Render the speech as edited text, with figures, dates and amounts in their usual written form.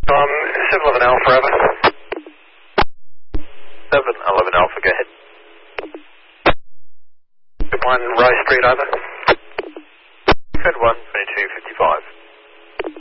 711 Alpha, over. 711 Alpha, go ahead. 1 Rose Street, over. Code 1, 2255.